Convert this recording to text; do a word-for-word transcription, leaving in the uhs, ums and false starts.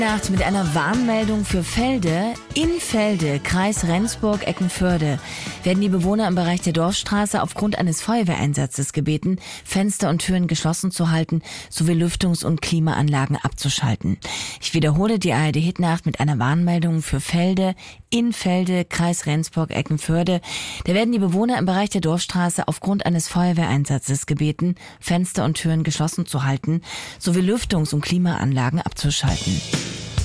Nacht mit einer Warnmeldung für Felde. In Felde, Kreis Rendsburg-Eckernförde, werden die Bewohner im Bereich der Dorfstraße aufgrund eines Feuerwehreinsatzes gebeten, Fenster und Türen geschlossen zu halten, sowie Lüftungs- und Klimaanlagen abzuschalten. Ich wiederhole die A R D-Hitnacht mit einer Warnmeldung für Felde. In Felde, Kreis Rendsburg-Eckernförde, da werden die Bewohner im Bereich der Dorfstraße aufgrund eines Feuerwehreinsatzes gebeten, Fenster und Türen geschlossen zu halten, sowie Lüftungs- und Klimaanlagen abzuschalten.